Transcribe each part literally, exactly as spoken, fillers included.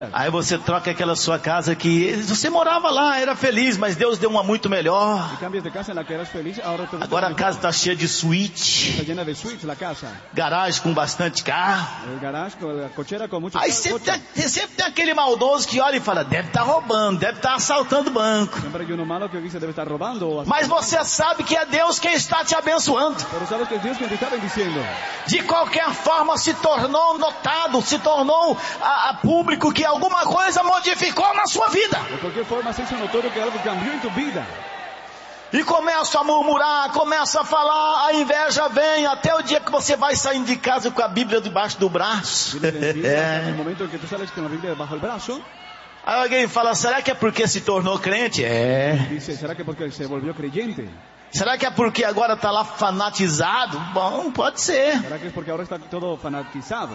Aí você troca aquela sua casa que você morava lá, era feliz, mas Deus deu uma muito melhor. Agora a casa está cheia de suíte, garagem com bastante carro. Aí sempre tem, sempre tem aquele maldoso que olha e fala, deve estar roubando, deve estar assaltando o banco. Mas você sabe que é Deus quem está te abençoando. De qualquer forma se tornou notado, se tornou a, a público que alguma coisa modificou na sua vida. De qualquer forma se hizo notorio que algo cambió en tu vida. E começa a murmurar, começa a falar, a inveja vem, até o dia que você vai saindo de casa com a Bíblia debaixo do braço. É. No momento em que tu sales com a Bíblia debaixo do braço. Aí alguém fala, será que é porque se tornou crente? É. Dice, será que é porque se volvió creyente? Será que é porque agora está lá fanatizado? Bom, pode ser. Será que é porque agora está todo fanatizado?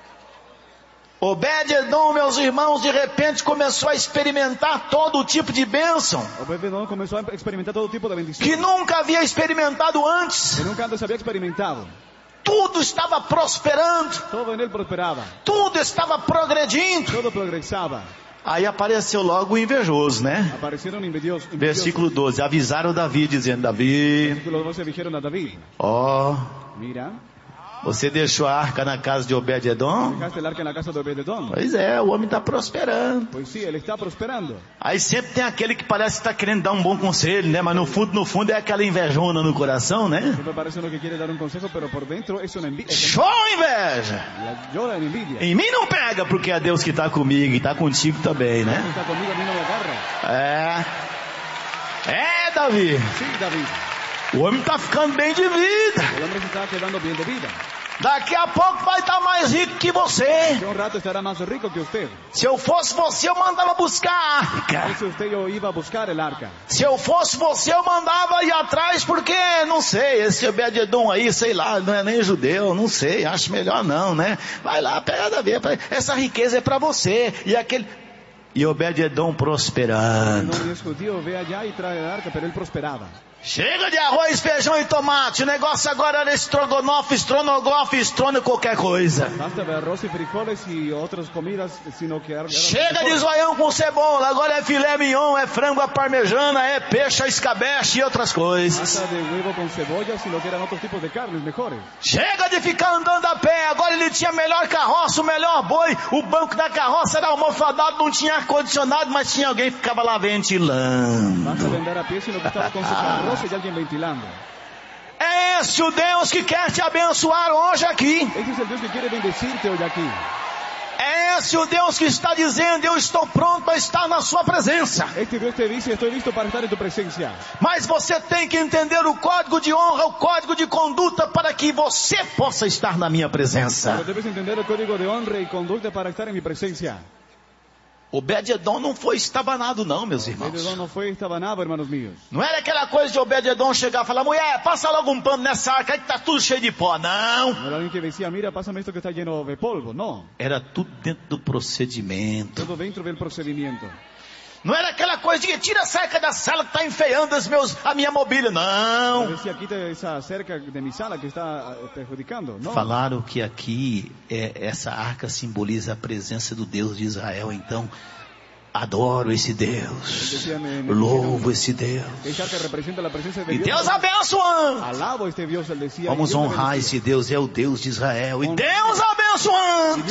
Obed-edom, meus irmãos, de repente começou a experimentar todo tipo de bênção Obed-edom começou a experimentar todo tipo de bendição que nunca havia experimentado antes. Que nunca antes havia experimentado. Tudo estava prosperando. Todo nele prosperava. Tudo estava progredindo. Todo progressava. Aí apareceu logo o invejoso, né? Apareceram invejosos. Versículo doze. Avisaram Davi, dizendo, Davi, Versículo doze dijeron a David. ó, Mira, você deixou a arca na casa de Obed-edom? dejaste el arca na casa de Obed-edom. Pois é, o homem está prosperando. Pois sim, ele está prosperando. Aí sempre tem aquele que parece que está querendo dar um bom conselho, né? Mas no fundo, no fundo é aquela invejona no coração, né? Sempre parece uno que quiere dar un consejo, pero por dentro es una envidia. Show inveja! Llora en envidia. Em mim não pega, porque é Deus que está comigo e está contigo também, né? Está conmigo, a mí no me agarra. É. É, Davi. Sim, David. O homem está ficando bem de vida. El hombre se está quedando bien de vida. Daqui a pouco vai estar mais rico que você. De un rato estará más rico que usted. Se eu fosse você, eu mandava buscar a arca. Si usted yo iba a buscar el arca. Se eu fosse você, eu mandava ir atrás, porque, não sei, esse Obed-edom aí, sei lá, não é nem judeu, não sei, acho melhor não, né? Vai lá, pega Davi, essa riqueza é para você. E aquele... E Obed-edom prosperando. No es judío, ve allá y trae el arca, pero él prosperaba. Chega de arroz, feijão e tomate. O negócio agora era estrogonofe, estronogofe, estrono qualquer coisa. Basta de arroz y frijoles y otras comidas, sino que era... Chega de zoião com cebola. Agora é filé mignon, é frango à parmejana, é peixe à escabeche e outras coisas. Basta de huevo con cebolla, sino que eran otros tipos de carnes mejores. Chega de ficar andando a pé. Agora ele tinha melhor carroça, o melhor boi. O banco da carroça era almofadado, não tinha ar-condicionado, mas tinha alguém que ficava lá ventilando. Basta de andar a pie, sino que estaba con su carroza y alguien ventilando. É esse o Deus que quer te abençoar hoje aqui. Ese es el Dios que quiere bendecirte hoy aquí. É esse o Deus que está dizendo, eu estou pronto para estar na sua presença. Este Dios te dice, estoy listo para estar en tu presencia. Mas você tem que entender o código de honra, o código de conduta para que você possa estar na minha presença. Pero debes entender el código de honra y conducta para estar en mi presencia. Obed-edom não foi estabanado não, meus irmãos. Obed-edom não foi estabanado, hermanos míos. Não era aquela coisa de Obed-edom chegar e falar, mulher, passa logo um pano nessa arca aí que está tudo cheio de pó. Não. Não era alguém que decía, mira, pásame esto que está lleno de polvo. Não. Era tudo dentro do procedimento. Tudo dentro do procedimento. Não era aquela coisa de tira a cerca da sala que está enfeiando os meus, a minha mobília. Não. Decía, quita essa cerca de mi sala que está perjudicando. Não. Falaram que aqui é, essa arca simboliza a presença do Deus de Israel. Então, adoro esse Deus. Louvo esse Deus. E Deus abençoando. Vamos honrar esse Deus, é o Deus de Israel. E Deus abençoando.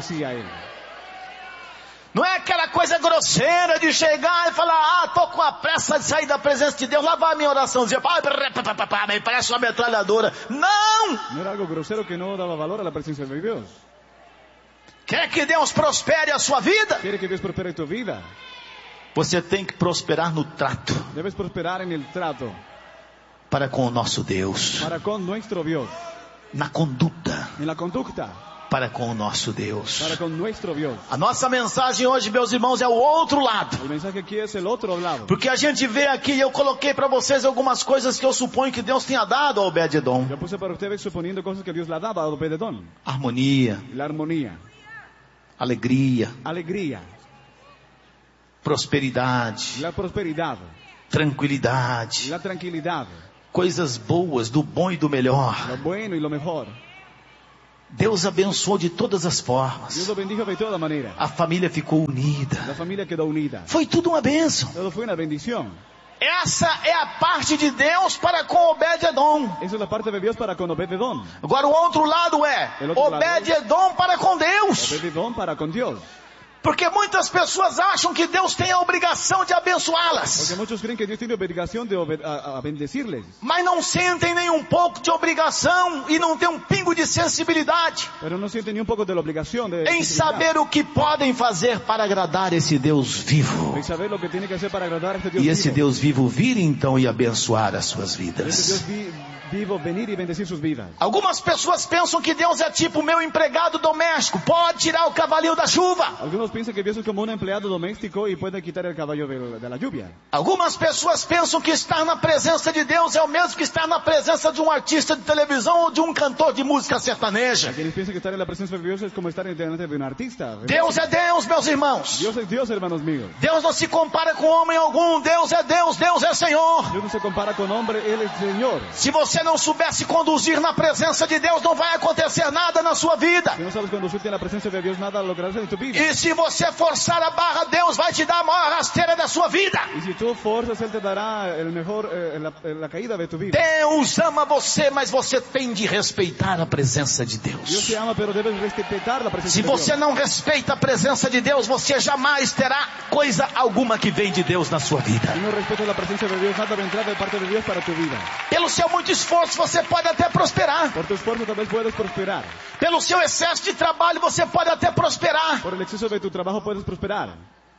Não é aquela coisa grosseira de chegar e falar, ah, tô com a pressa de sair da presença de Deus, lá vai a minha oraçãozinha, parece uma metralhadora. Não! Não era algo grosseiro que não dava valor à presença de Deus. Quer que Deus prospere a sua vida? Quer que Deus prospere a tua vida? Você tem que prosperar no trato. Debes prosperar en el trato. Para com o nosso Deus. Para con nuestro Dios. Na conduta. En la conducta. Para com o nosso Deus. Para con nuestro Dios. A nossa mensagem hoje, meus irmãos, é o outro lado. O mensaje aqui é o outro lado. Porque a gente vê aqui, eu coloquei para vocês algumas coisas que eu suponho que Deus tenha dado ao Obed-edom. Eu puse para vocês suponindo coisas que Deus lhe dava ao Obed-edom. Harmonia. La armonía. Alegria. Alegria. Prosperidade. La prosperidade. Tranquilidade. La tranquilidade. Coisas boas, do bom e do melhor. Lo bueno y lo mejor. Deus abençoou de todas as formas. Deus o bendijo de toda maneira. A família ficou unida. A família quedou unida. Foi tudo uma bênção. Todo foi uma bendição. Essa é a parte de Deus para com Obed-edom. Essa é a parte de Deus para com Obed-edom. Agora o outro lado é Obed-edom para com Deus. Obed-edom para com Deus. Porque muitas pessoas acham que Deus tem a obrigação de abençoá-las. Porque muitos creem que Deus tem a obrigação de a, a bendecir-les. Mas não sentem nem um pouco de obrigação e não tem um pingo de sensibilidade. Pero não sentem nem um pouco de obrigação de em saber o que podem fazer para agradar esse Deus vivo. Em saber o que tem que fazer para agradar a este Deus e esse vivo. Deus vivo vir então e abençoar as suas vidas. Esse Deus vi, vivo venir e bendecir suas vidas. Algumas pessoas pensam que Deus é tipo meu empregado doméstico, pode tirar o cavalinho da chuva. Alguns pensam que Deus é como um empregado doméstico e pode quitar o cavalo da lluvia. Algumas pessoas pensam que estar na presença de Deus é o mesmo que estar na presença de um artista de televisão ou de um cantor de música sertaneja. Eles pensam que estar na presença de Deus é como estar diante de um artista. Deus é Deus, meus irmãos. Deus é Deus, irmãos meus. Deus não se compara com homem algum. Deus é Deus, Deus é Senhor. Deus não se compara com homem, Ele é Senhor. Se você não souber se conduzir na presença de Deus, não vai acontecer nada na sua vida. Se não sabes conduzir na presença de Deus, nada lograrás em tua vida. E se você forçar a barra, Deus vai te dar a maior rasteira da sua vida. E se tu forças, Ele te dará el mejor, eh, la, la caída de tua vida. Deus ama você, mas você tem de respeitar a presença de Deus. Deus te ama, pero debes respeitar a presença se de Deus. Se você não respeita a presença de Deus, você jamais terá coisa alguma que vem de Deus na sua vida. Se não respeitas a presença de Deus, nada vendrá de parte de Deus para tua vida. Pelo seu muito esforço, você pode até prosperar. Por tu esforço, talvez puedas prosperar. Pelo seu excesso de trabalho, você pode até prosperar. Por el exceso de tu trabajo, puedes prosperar.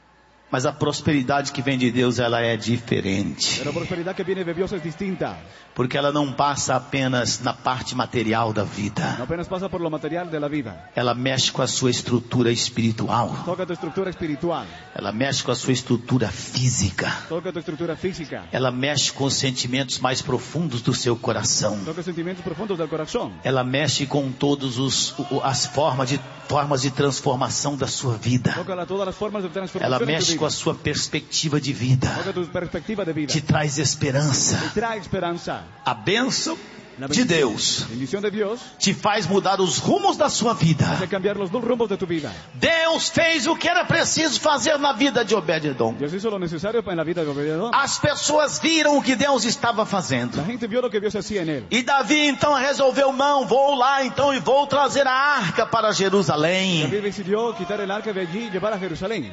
Mas a prosperidade que vem de Deus, ela é diferente. Pero a prosperidade que vem de Deus é distinta. Porque ela não passa apenas na parte material da vida. Não apenas passa por lo material da vida. Ela mexe com a sua estrutura espiritual. Toca a tua estrutura espiritual. Ela mexe com a sua estrutura física. Toca a tua estrutura física. Ela mexe com os sentimentos mais profundos do seu coração. Toca os sentimentos profundos do coração. Ela mexe com todas as formas de, formas de transformação da sua vida. Toca todas as formas de transformação. Ela mexe com a sua perspectiva de vida. Toca tua perspectiva de vida. Te traz esperança. Te traz esperança. A bênção de Deus de Deus te faz mudar os rumos da sua vida. Cambiar os rumos de tu vida. Deus fez o que era preciso fazer na vida de Obed-edom. Deus hizo lo necesario na vida de Obed-edom. As pessoas viram o que Deus estava fazendo. A gente viu o que Deus fazia nele. E Davi então resolveu, não, vou lá então e vou trazer a arca para Jerusalém. Davi decidiu quitar a arca de allí e levar a Jerusalém.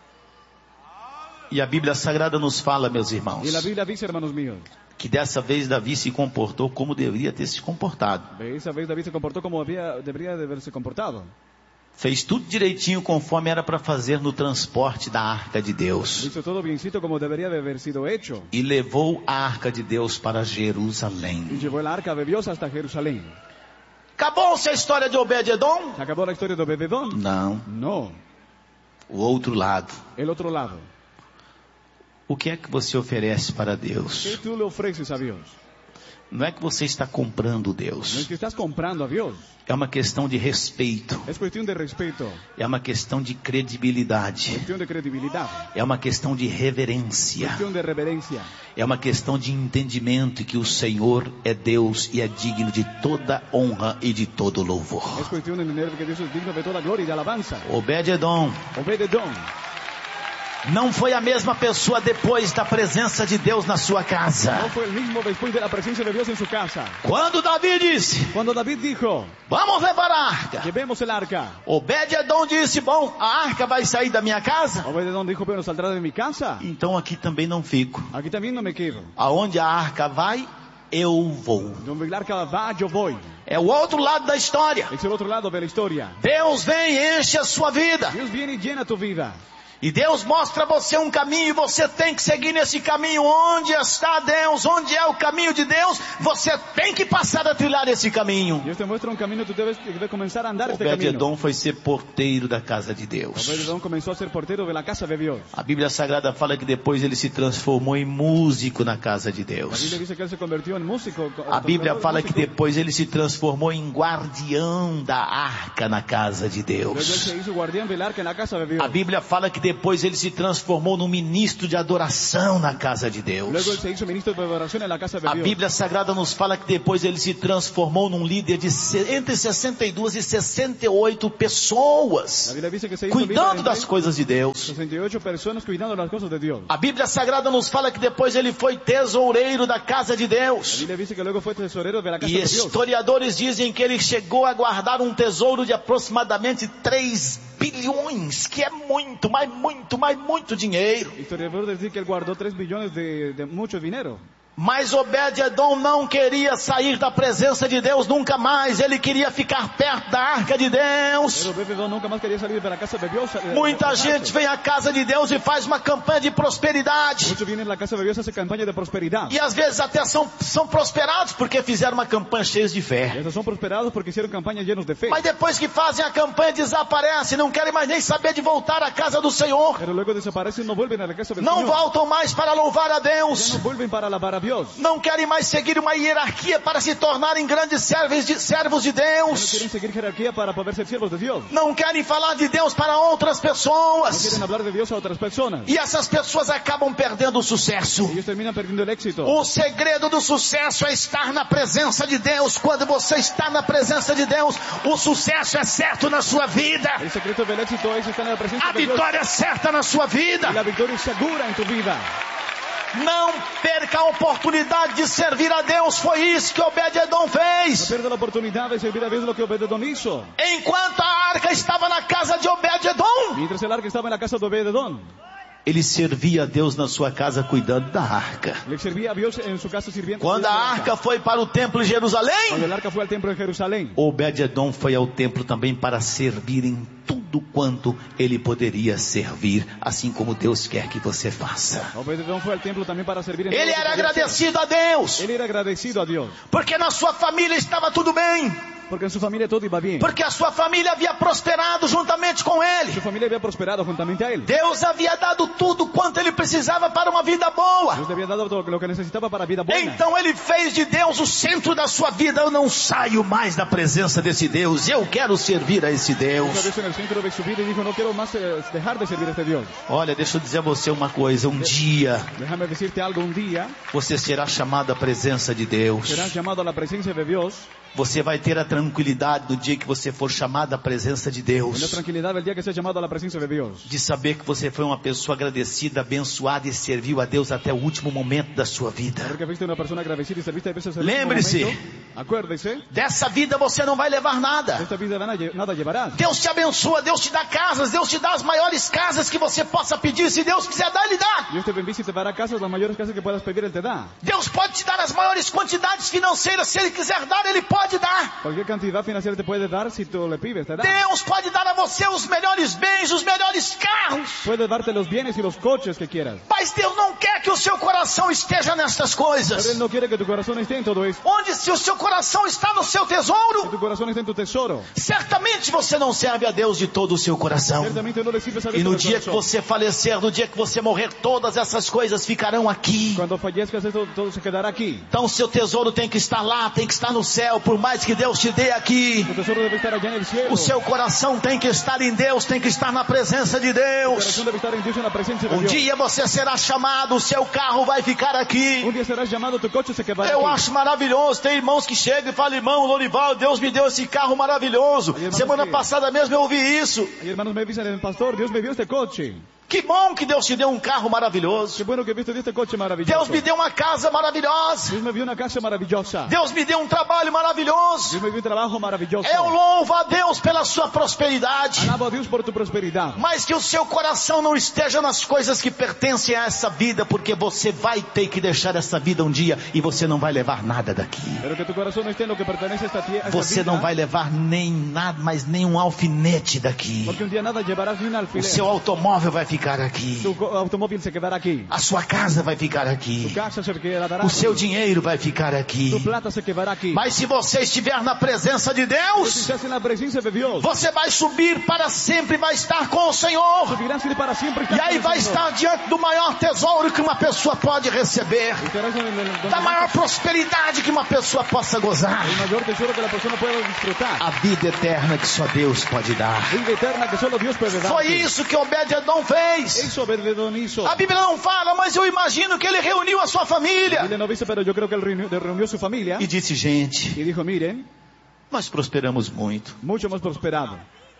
E a Bíblia Sagrada nos fala, meus irmãos, e a Bíblia diz, irmãos meus, que dessa vez Davi se comportou como deveria ter se comportado. Dessa vez Davi se comportou como havia, deveria ter se comportado. Fez tudo direitinho conforme era para fazer no transporte da arca de Deus. Hizo todo biencito como deveria haber sido hecho. E levou a arca de Deus para Jerusalém. E levou a arca de Deus hasta Jerusalém. Acabou-se a história de Obed-edom? Acabou a história de Obed-edom? Não. Não. O outro lado. O outro lado. O que é que você oferece para Deus? O que tu lhe ofereces a Deus? Não é que você está comprando Deus. Não é que estás comprando a Deus. É uma questão de respeito. É questão de respeito. É uma questão de credibilidade. É questão de credibilidade. É uma questão de reverência. É questão de reverência. É uma questão de entendimento que o Senhor é Deus e é digno de toda honra e de todo louvor. É questão de entender que Deus é digno de toda glória e de alabança. Obed-edom. Obed-edom. Não foi a mesma pessoa depois da presença de Deus na sua casa. Não foi o mesmo depois da presença de Deus em sua casa. Quando Davi disse, quando Davi dijo, vamos levar a arca. Llevemos a arca. Obed-edom disse, bom, a arca vai sair da minha casa. Obed-edom dijo, pero saldrá de minha casa. Então aqui também não fico. Aqui também não me quedo. Aonde a arca vai, eu vou. Onde a arca vai, eu vou. É o outro lado da história. Esse é o outro lado da história. Deus vem e enche a sua vida. Deus vem e llena tua vida. E Deus mostra a você um caminho e você tem que seguir nesse caminho. Onde está Deus? Onde é o caminho de Deus? Você tem que passar a trilhar esse caminho. Deus te mostra um caminho, tu deves, deves começar a andar este caminho. Obed-edom foi ser porteiro da casa de Deus. Obed-edom começou a ser porteiro da casa de Deus. A Bíblia Sagrada fala que depois ele se transformou em músico na casa de Deus. A Bíblia diz que ele se convertiu em músico. A Bíblia fala que depois ele se transformou em guardião da arca na casa de Deus. Ele se hizo guardião da arca na casa de Deus. A Bíblia fala que depois depois ele se transformou num ministro de adoração na casa de Deus. Luego él se hizo ministro de adoración en la casa de A Dios. Bíblia Sagrada nos fala que depois ele se transformou num líder de entre sessenta e duas e sessenta e oito pessoas, La Biblia dice que se hizo cuidando líder das entre coisas de Deus. sesenta y ocho personas cuidando las cosas de Dios. A Bíblia Sagrada nos fala que depois ele foi tesoureiro da casa de La Deus. Biblia dice que luego fue tesorero de la casa E de Dios. historiadores dizem que ele chegou a guardar um tesouro de aproximadamente três bilhões, que é muito, mas muito, mas muito dinheiro. Historiadores dicen que él guardó tres billones de, de mucho dinero. Mas Obed-Edom não queria sair da presença de Deus nunca mais. Ele queria ficar perto da arca de Deus. Pero Obed-Edom nunca más quería salir de la casa de Dios. Muita gente vem à casa de Deus e faz uma campanha de prosperidade. Muchos vienen a la casa de Dios, hace campaña de prosperidad. E às vezes até são, são prosperados porque fizeram uma campanha cheia de Y fé. estos son prosperados porque hicieron campañas llenos de fe. Mas depois que fazem a campanha desaparecem, não querem mais nem saber de voltar à casa do Senhor. Pero luego desaparecen, no vuelven a la casa del Não Señor. voltam mais para louvar a Ya Deus. no vuelven para alabar a Dios. Não querem mais seguir uma hierarquia para se tornarem grandes servos de, servos de Ya no Deus. quieren seguir jerarquía para poder ser siervos de Dios. Não querem falar de Deus para outras No pessoas. quieren hablar de Dios a otras personas. E essas pessoas acabam perdendo o sucesso. Ellos terminan perdiendo el éxito. O segredo do sucesso é estar na presença de Deus. Quando você está na presença de Deus, o sucesso é certo na sua vida. El secreto del éxito es estar en la presencia A de Dios. vitória é certa na sua vida. Y la victoria es segura en tu vida. Não perca a oportunidade de servir a Deus. Foi isso que Obed-Edom No fez. pierda la oportunidad de servir a Dios, lo que Obed-Edom hizo. Enquanto a arca estava na casa de Obed-Edom, Mientras el arca estaba en la casa de Obed-Edom, ele servia a Deus na sua casa cuidando da arca. le servía a Dios en su casa sirviendo. Quando a arca foi para o templo em Cuando Jerusalém, el arca fue al templo de Jerusalén, Obed-Edom foi ao templo também para servir em tudo quanto ele poderia servir, assim como Deus quer que você faça. Obed-Edom fue al templo también para servir en Ele todo lo que era podía hacer. agradecido a Deus, Él era agradecido a Dios, porque na sua família estava tudo bem, porque en su familia todo iba bien. porque a sua família havia prosperado juntamente com ele. Su familia había prosperado juntamente a él. Deus havia dado tudo quanto ele precisava para uma vida boa. Dios le había dado todo lo que necesitaba para vida buena. Então ele fez de Deus o centro da sua vida. Eu não saio mais da presença desse Deus. Eu quero servir a esse Puso a Deus. Dios en el centro de su vida y dijo, no quiero más eh, dejar de servir a este Dios. Olha, deixa eu dizer a você uma coisa. Um dia Déjame decirte algo, un día você será chamado à presença de Deus. serás llamado a la presencia de Dios. Você vai ter a tranquilidade do dia que você for chamado à presença de En la Deus. tranquilidad del día que seas llamado a la presencia de Dios. De saber que você foi uma pessoa agradecida, abençoada e serviu a Deus até o último momento da sua vida. Porque fuiste una persona agradecida y serviste a veces al último Lembre-se. momento. Acuérdese, Dessa vida você não vai levar de nada. esta vida nada lle- nada llevarás. Deus te abençoa, Deus te dá casas, Deus te dá as maiores casas que você possa pedir. Se Deus quiser dar, Ele dá. Dios te bendice y te dará casas, las mayores casas que puedas pedir, Él te da. Deus pode te dar as maiores quantidades financeiras. Se Ele quiser dar, Ele pode dar. Cualquier cantidad financiera te puede dar si tú le pides, te da. Deus pode dar a você os melhores bens, os melhores carros. Puede darte los bienes y los coches que quieras. Mas Deus não quer que o seu coração esteja nestas Pero Él coisas. no quiere que tu corazón esté en todo esto. Onde se o seu coração está no seu Que tesouro, tu corazón esté en tu tesoro. certamente você não serve a Deus de todo o seu coração. Ciertamente no le sirves a Dios E no con el dia que corazón. você falecer, no dia que você morrer, todas essas coisas ficarão aqui. Cuando fallezcas, esto todo se quedará aquí. Então seu tesouro tem que estar lá, tem que estar no céu, por mais que Deus te dê aqui. Tu tesoro debe estar allá en el cielo. O seu coração tem que estar em Deus, tem que estar na presença de Tu Deus. corazón debe estar en Dios, en la presencia de Um Dios. dia você será chamado, o seu carro vai ficar aqui. Un día serás llamado, tu coche se quedará Eu aquí. acho maravilhoso, tem irmãos que chegam e falam, irmão Lorival, Deus me deu esse carro maravilhoso. Aí, irmão, Semana que- passada mesmo eu ouvi isso. Y hermanos me dicen, pastor, Dios me dio este coche. Que bom que Deus te deu um carro Qué maravilhoso. bueno que viste este coche maravilloso. Deus me deu uma casa maravilhosa. Dios me dio una casa maravillosa. Deus me deu um trabalho maravilhoso. Dios me dio un trabajo maravilloso. Eu louvo a Deus pela sua prosperidade. Alabo a Dios por tu prosperidad. Mas que o seu coração não esteja nas coisas que pertencem a essa vida, porque você vai ter que deixar essa vida um dia e você não vai levar nada daqui. Pero que tu corazón no esté en lo que pertenece a esta tierra. Você não vai levar nem nada, mas nem um alfinete daqui. Porque un día nada llevarás ni un O alfiler. seu automóvel vai ficar aqui. Tu co- automóvil se quedará aquí. A sua casa vai ficar Tu aqui. casa se quedará O aquí. seu dinheiro vai ficar aqui. Tu plata se quedará aquí. Mas se você estiver na presença de Pero si Deus, estás en la presencia de Dios, você vai subir para sempre, vai estar com o Senhor. subirás ir para siempre. E aí vai estar diante do maior tesouro que uma pessoa pode receber. Estarás en el, en el- Da maior prosperidade que uma pessoa possa gozar. el mayor tesoro que la persona pueda disfrutar. A vida eterna que só Deus pode dar. Vida eterna que solo Dios puede dar. Foi isso que Obed-Edom fez. fez. Eso Obed-Edom hizo. A Bíblia não fala, mas eu imagino que ele reuniu a sua família. A Bíblia não dice, pero yo creo que él reunió, reunió su familia. E disse, gente, y dijo, miren, nós prosperamos muito. Mucho hemos prosperado.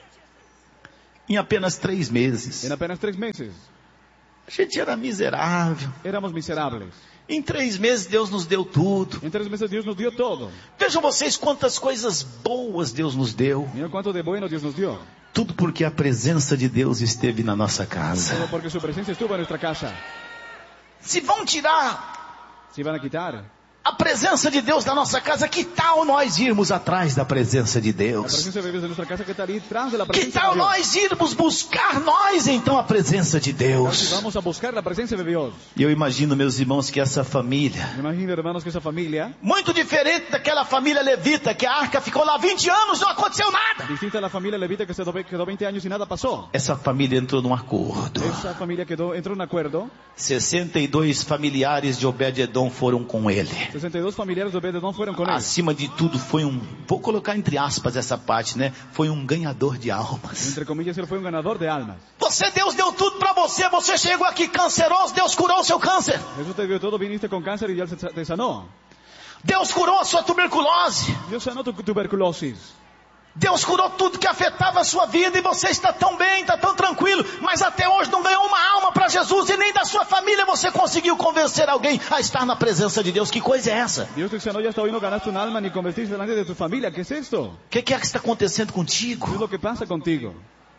Em apenas três meses. En apenas tres meses. A gente era miserável. Éramos miserables. Em três meses Deus nos deu tudo. Em três meses Deus nos deu todo. Vejam vocês quantas coisas boas Deus nos deu. Miren quanto de bueno Deus nos deu. Tudo porque a presença de Deus esteve na nossa casa. Todo porque su presencia estuvo en nuestra casa. Se vão tirar Se van a quitar a presença de Deus da nossa casa, que tal nós irmos atrás da presença de Deus? La presencia de Dios de nuestra casa, que tal ir tras de la Que presencia tal de Dios? nós irmos buscar nós então a presença de Deus? Vamos a buscar la presencia de Dios. E eu imagino, meus irmãos, que essa família, Me imagino, hermanos, que esa familia, muito diferente daquela família levita, que a arca ficou lá vinte anos, não aconteceu nada. distinta a la familia levita que se quedó veinte años y nada pasó. Essa família entrou num acordo. Esa familia quedó, entró en un acuerdo. sessenta e dois familiares de Obed-Edom foram com ele. sesenta y dos familiares de Obed-Edom fueron con él. Acima de tudo, foi um, vou colocar entre aspas essa parte, né? Foi um ganhador de almas. Entre comillas, él fue un ganador de almas. Você, Deus deu tudo para você. Você chegou aqui canceroso, Deus curou o seu câncer. Jesús te dio todo, viniste con cáncer y ya te sanó. Deus curou a sua tuberculose. Dios sanó tu tuberculosis. Deus curou tudo que afetava a sua vida e você está tão bem, está tão tranquilo, mas até hoje não ganhou uma alma para Jesus e nem da sua família você conseguiu convencer alguém a estar na presença de Deus. Que coisa é essa? Dios te sanó y hasta hoy no ganaste un alma ni convertiste delante de tu familia. ¿Qué es esto? O que, que é que está acontecendo ¿Qué es contigo? lo que pasa contigo?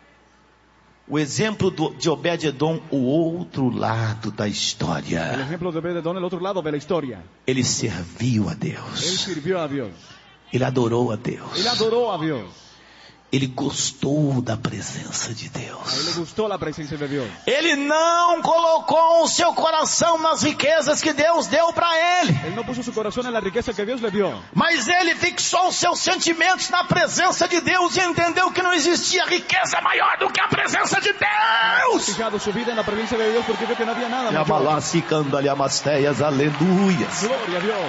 O exemplo do, de Obed-Edom, o outro lado da El história. ejemplo de Obed-Edom, el otro lado de la historia. Ele serviu a Él Deus. sirvió a Dios. Ele adorou a Deus. Él adoró a Dios. Ele gostou da presença de A él le Deus. gustó la presencia de Dios. Ele não colocou o seu coração nas riquezas que Deus deu para ele. Él no puso su corazón en la riqueza que Dios le dio. Mas ele fixou os seus sentimentos na presença de Deus e entendeu que não existia riqueza maior do que a presença de Deus. Fijado su vida en la presencia de Dios porque vio que no había nada mayor. Yabalacicandalhamasteias, aleluias. Gloria a Dios.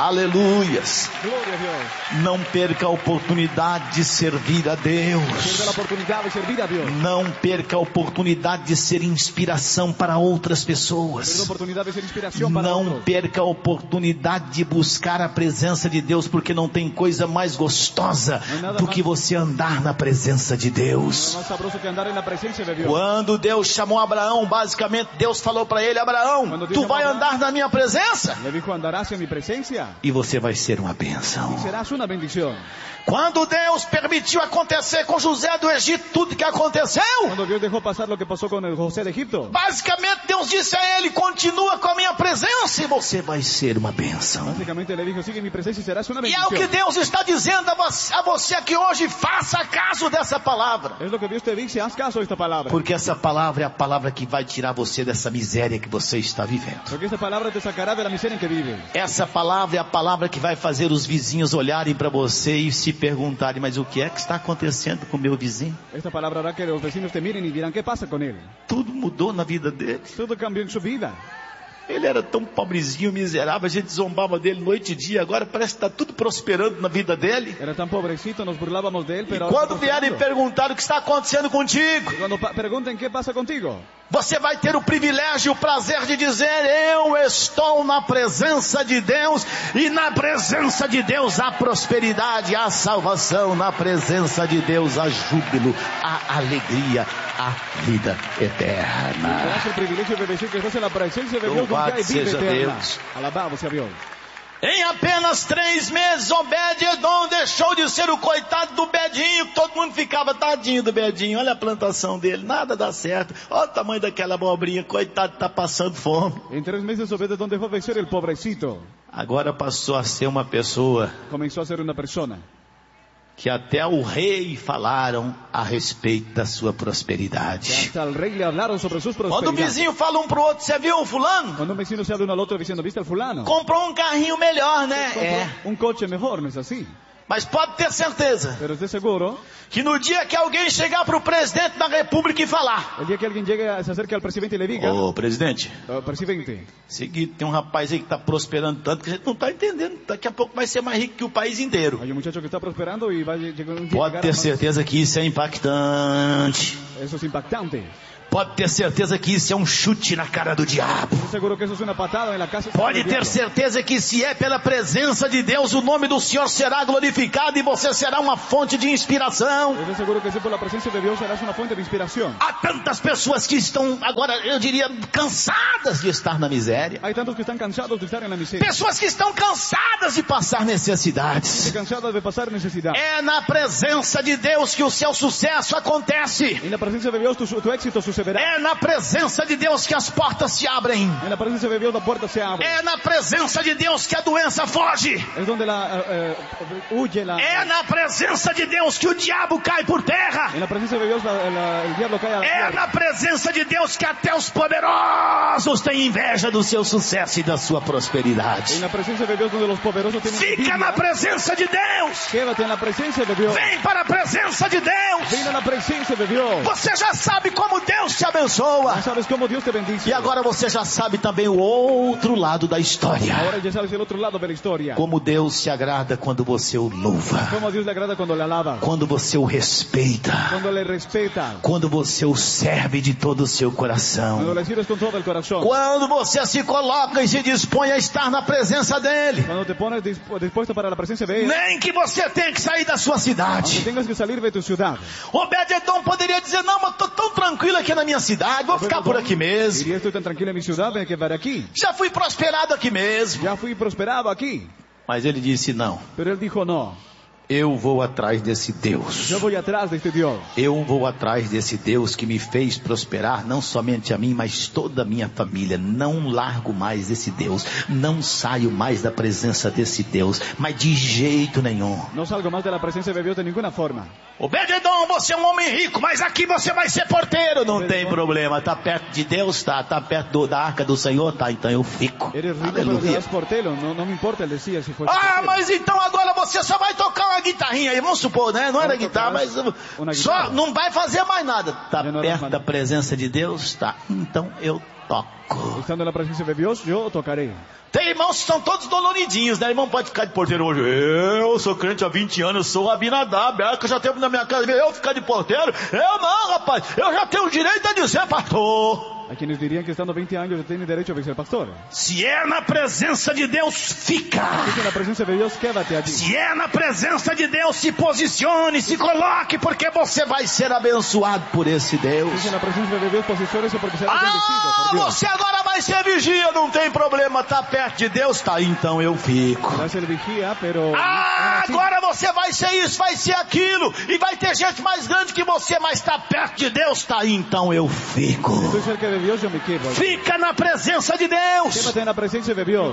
Aleluias. Gloria a Dios. Não perca a oportunidade de servir a Deus. Pierda la oportunidad de servir a Dios. Não perca a oportunidade de ser inspiração para outras Pierda la pessoas. oportunidad de ser inspiración para Não otros. perca a oportunidade de buscar a presença de Deus, porque não tem coisa mais gostosa do que você andar na presença de Es Deus. más sabroso que andar en la presencia de Dios. Quando Deus chamou Abraão, basicamente Deus falou para ele: Abraão, Quando Deus tu chamou vai Abraão, andar na minha presença Le dijo, andarás en mi presencia e você vai ser uma bênção. y serás una bendición. Quando Deus permitiu acontecer com José do Egito tudo que aconteceu, Cuando Dios dejó pasar lo que pasó con el José de Egipto, basicamente Deus disse a ele: continua com a minha presença e você vai ser uma bênção. básicamente le dijo, sigue mi presencia y serás una E é o que bendición. Deus está dizendo a você, a você aqui hoje: faça caso dessa palavra. Es lo que Dios te dice, haz caso a esta palabra. Porque essa palavra é a palavra que vai tirar você dessa miséria que você está vivendo. Porque esta palabra te sacará de la miseria en que vives. Essa palavra é a palavra que vai fazer os vizinhos olharem para você e se perguntarem: mas o que é que está acontecendo com o meu vizinho? Esta palabra hará que los vecinos te miren y dirán, ¿qué pasa con él? Tudo mudou na vida dele. Todo cambió en su vida. Ele era tão pobrezinho, miserável, a gente zombava dele noite e dia, agora parece que está tudo prosperando na vida dele. Era tan pobrecito, nos burlábamos de él, E pero ahora quando está vierem prosperando. perguntar o que está acontecendo contigo, Y cuando pa- pregunten, ¿qué pasa contigo? você vai ter o privilégio e o prazer de dizer: eu estou na presença de Deus, e na presença de Deus há prosperidade, há salvação, na presença de Deus há júbilo, há alegria, há vida eterna. Tendrás el privilegio de decir que estás en la presencia de Dios donde Louvado hay vida seja eterna. Deus. Alabado sea Dios. Em apenas três meses, Obed-Edom deixou de ser o coitado do Bedinho, que todo mundo ficava: tadinho do Bedinho, olha a plantação dele, nada dá certo, olha o tamanho daquela abobrinha, coitado, está passando fome. En tres meses Obed-Edom dejó de ser el pobrecito. Agora passou a ser uma pessoa Comenzó a ser una persona que até o rei falaram a respeito da sua que prosperidade. hasta al rey le hablaron sobre sus Quando o prosperidades. vizinho fala um pro outro: você viu o fulano? Cuando un vecino se habla uno al otro diciendo, ¿viste al fulano? Comprou um carrinho melhor, né? Compró É. un coche mejor, ¿no es así? Mas pode ter certeza Pero esté seguro, que no dia que alguém chegar pro presidente da república e falar: el día que alguien llegue, a- se acerque al presidente y le diga, ô presidente, "Oh, presidente, seguinte, tem um rapaz aí que está prosperando tanto que a gente não está entendendo. Daqui a pouco vai ser mais rico que o país inteiro. hay un muchacho que está prosperando y va a llegar un día Pode llegar a ter más". certeza que isso é impactante. Eso es impactante. Pode ter certeza que isso é um chute na cara do diabo. Pode ter certeza que se é pela presença de Deus, o nome do Senhor será glorificado e você será uma fonte de inspiração. Há tantas pessoas que estão agora, eu diria, cansadas de estar na miséria. Pessoas que estão cansadas de passar necessidades. É na presença de Deus que o seu sucesso acontece. É na presença de Deus que as portas se abrem. É na presença de Deus que a doença foge. É na presença de Deus que o diabo cai por terra. É na presença de Deus que até os poderosos têm inveja do seu sucesso e da sua prosperidade. Fica na presença de Deus. Vem para a presença de Deus. Você já sabe como Deus te abençoa. E agora você já sabe também o outro lado da história. Como Deus se agrada quando você o louva. Quando você o respeita. Quando você o serve de todo o seu coração. Quando você se coloca e se dispõe a estar na presença dele. Nem que você tenha que sair da sua cidade. Obed-Edom poderia dizer: não, mas estou tão tranquilo aqui na minha cidade, vou ficar por aqui mesmo. Já fui prosperado aqui mesmo. Mas ele disse: não. Eu vou atrás desse Deus. Eu vou atrás deste Deus. Eu vou atrás desse Deus que me fez prosperar, não somente a mim, mas toda a minha família. Não largo mais esse Deus. Não saio mais da presença desse Deus, mas de jeito nenhum. Não salgo mais da presença de Deus de nenhuma forma. Obed-Edom, você é um homem rico, mas aqui você vai ser porteiro. Não tem problema. Tá perto de Deus, tá. Tá perto do, da arca do Senhor, tá. Então eu fico. Eres rico, pero serás porteiro. Não, não me importa, ele dizia, se for. Ah, porteiro. Mas então agora você só vai tocar uma guitarrinha aí, vamos supor, né? Não era guitarra, mas só não vai fazer mais nada. Tá perto da presença de Deus? Tá. Então eu toco. Estando na presença de Deus, eu tocarei. Tem irmãos que estão todos doloridinhos, né? Irmão pode ficar de porteiro hoje. Eu sou crente há vinte anos, eu sou Abinadab. É que eu já tenho na minha casa. Eu ficar de porteiro? Eu não, rapaz. Eu já tenho o direito de dizer pastor. Há quienes diriam que estando vinte anos tem direito a ser pastor. Se é na presença de Deus, fica. Se é na presença de Deus, quédate allí. Se é na presença de Deus, se posicione, se coloque, porque você vai ser abençoado por esse Deus. Se é na presença de Deus, posicione-se porque será bendecido por Deus. Você agora vai ser vigia, não tem problema, tá perto de Deus, tá, então eu fico. Vai ser vigia, pero... Ah, agora você vai ser isso, vai ser aquilo, e vai ter gente mais grande que você, mas tá perto de Deus, tá, então eu fico. Deus, eu me quedo. Fica na presença de Deus. Quédate na presença de Deus.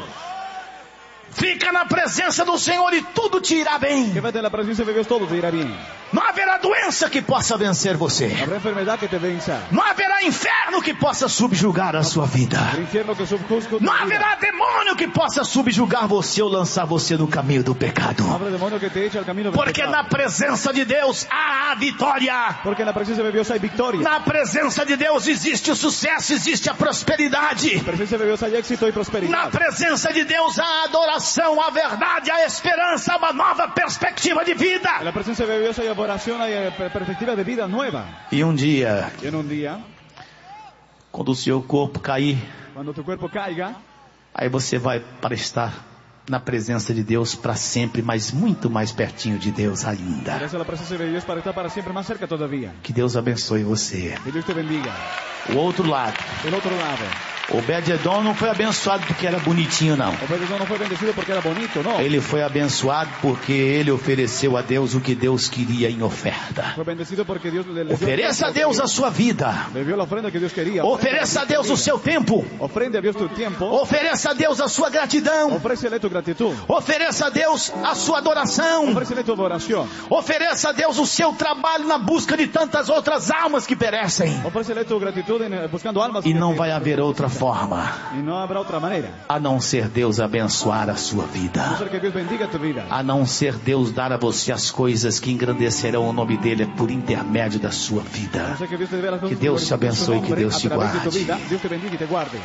Fica na presença do Senhor e tudo te irá bem. Quédate na presença de Deus, todo te irá bem. Não haverá doença que possa vencer você. Haverá enfermidade que te vença. Não haverá inferno que possa subjugar a sua vida. Não haverá demônio que possa subjugar você ou lançar você no caminho do pecado. Porque na presença de Deus há a vitória. Porque na presença de Deus há vitória. Na presença de Deus existe o sucesso, existe a prosperidade. Na presença de Deus há êxito e prosperidade. Na presença de Deus há a adoração, a verdade, a esperança, uma nova perspectiva de vida. Na presença de Deus há adoração e perspectiva de vida nova. E um dia, e um dia, quando o seu corpo cair, quando tu corpo caiga, aí você vai para estar na presença de Deus para sempre, mas muito mais pertinho de Deus ainda. Na presença de Deus para estar para sempre mais cerca todavia. Que Deus abençoe você. Que Deus te bendiga. O outro lado. O outro lado. Obed-Edom não foi abençoado porque era bonitinho, não. Obed-Edom não foi bendecido porque era bonito, não. Ele foi abençoado porque ele ofereceu a Deus o que Deus queria em oferta. Foi bendecido porque Deus lhe deu. Ofereça a Deus a sua vida. Lhe deu a oferenda que Deus queria. Ofereça a Deus o seu tempo. Ofrende a Deus tu tempo. Ofereça a Deus a sua gratidão. Oferece-lhe tu gratidão. Ofereça a Deus a sua adoração. Oferece-lhe tu adoração. Ofereça a Deus o seu trabalho na busca de tantas outras almas que perecem. Oferece-lhe tu gratidão buscando almas. E não vai haver outra forma. E não haverá outra maneira. A não ser Deus abençoar a sua vida. A não ser que Deus bendiga a tua vida. A não ser Deus dar a você as coisas que engrandecerão o nome dele por intermédio da sua vida. Que Deus te abençoe, que Deus te guarde. Deus te bendiga e te guarde.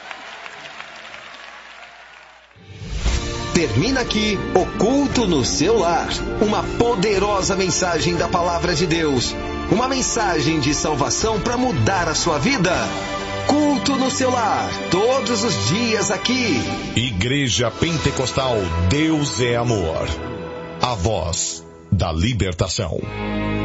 Termina aqui o culto no seu lar. Uma poderosa mensagem da palavra de Deus. Uma mensagem de salvação para mudar a sua vida. Culto no seu lar, todos os dias aqui. Igreja Pentecostal Deus é Amor. A voz da libertação.